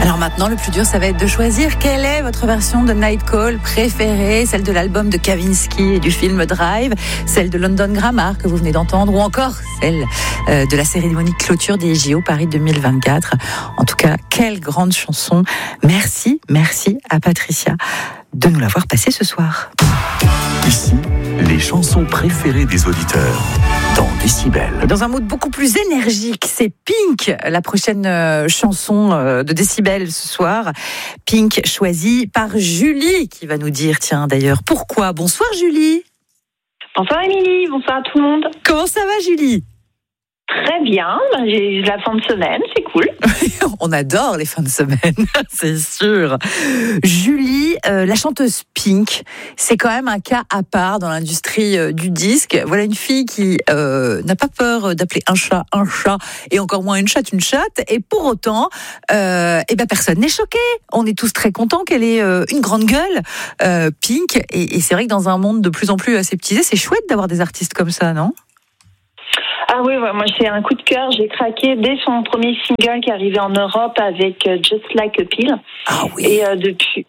Alors maintenant, le plus dur, ça va être de choisir quelle est votre version de Night Call préférée, celle de l'album de Kavinsky et du film Drive, celle de London Grammar que vous venez d'entendre, ou encore celle de la cérémonie de clôture des JO Paris 2024. En tout cas, quelle grande chanson. Merci à Patricia de nous l'avoir passée ce soir. Ici, les chansons préférées des auditeurs dans Décibel. Dans un mood beaucoup plus énergique, c'est Pink, la prochaine chanson de Décibel ce soir. Pink choisie par Julie, qui va nous dire, tiens d'ailleurs, pourquoi. Bonsoir Julie. Bonsoir Émilie, bonsoir à tout le monde. Comment ça va Julie ? Très bien, j'ai la fin de semaine, c'est cool. On adore les fins de semaine, c'est sûr. Julie, la chanteuse Pink, c'est quand même un cas à part dans l'industrie du disque. Voilà une fille qui n'a pas peur d'appeler un chat et encore moins une chatte. Et pour autant, personne n'est choqué. On est tous très contents qu'elle ait une grande gueule, Pink. Et c'est vrai que dans un monde de plus en plus aseptisé, c'est chouette d'avoir des artistes comme ça, non ? Ah oui, ouais, moi c'est un coup de cœur, j'ai craqué dès son premier single qui est arrivé en Europe avec Just Like a Pill. Ah oui. Et depuis,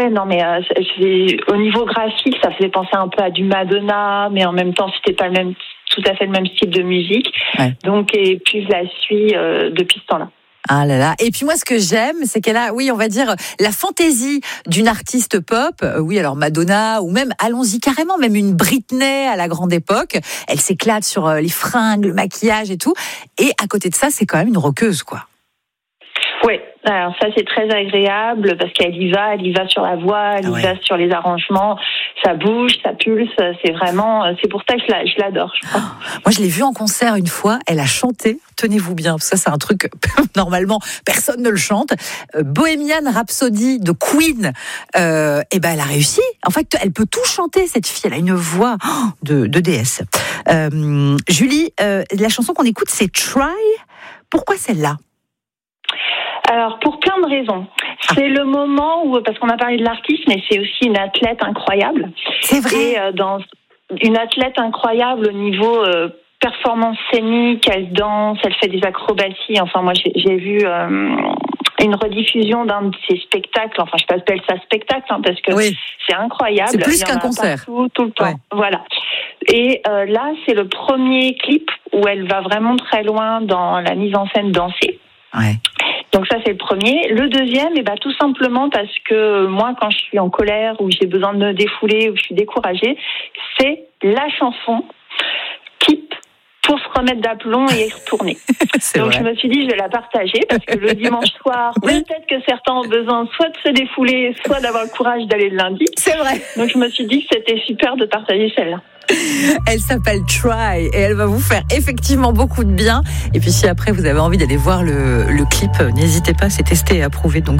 au niveau graphique, ça faisait penser un peu à du Madonna, mais en même temps c'était pas tout à fait le même style de musique. Ouais. Donc et puis je la suis depuis ce temps-là. Ah là là. Et puis moi, ce que j'aime, c'est qu'elle a, oui, on va dire, la fantaisie d'une artiste pop. Oui, alors Madonna, ou même, allons-y carrément, même une Britney à la grande époque. Elle s'éclate sur les fringues, le maquillage et tout. Et à côté de ça, c'est quand même une rockeuse, quoi. Oui, alors ça c'est très agréable parce qu'elle y va sur la voix, elle y va sur les arrangements, ça bouge, ça pulse, c'est pour ça que je l'adore, je crois. Moi je l'ai vue en concert une fois, elle a chanté, tenez-vous bien, parce que ça c'est un truc, normalement personne ne le chante, Bohemian Rhapsody de Queen, elle a réussi, en fait elle peut tout chanter cette fille, elle a une voix de déesse. Julie, la chanson qu'on écoute c'est Try, pourquoi celle-là ? Alors, pour plein de raisons. C'est le moment où, parce qu'on a parlé de l'artiste, mais c'est aussi une athlète incroyable. C'est vrai. Et une athlète incroyable au niveau performance scénique, elle danse, elle fait des acrobaties. Enfin, moi, j'ai vu une rediffusion d'un de ses spectacles. Enfin, je appelle ça spectacle, parce que c'est incroyable. C'est plus qu'un concert. Tout le temps. Ouais. Voilà. Et là, c'est le premier clip où elle va vraiment très loin dans la mise en scène dansée. Ouais. Donc ça, c'est le premier. Le deuxième, tout simplement parce que moi, quand je suis en colère ou j'ai besoin de me défouler ou je suis découragée, c'est la chanson type pour se remettre d'aplomb et y retourner. Donc je me suis dit, je vais la partager parce que le dimanche soir, peut-être que certains ont besoin soit de se défouler, soit d'avoir le courage d'aller le lundi. C'est vrai. Donc je me suis dit que c'était super de partager celle-là. Elle s'appelle Try et elle va vous faire effectivement beaucoup de bien. Et puis si après vous avez envie d'aller voir le clip, n'hésitez pas, c'est testé et approuvé. Donc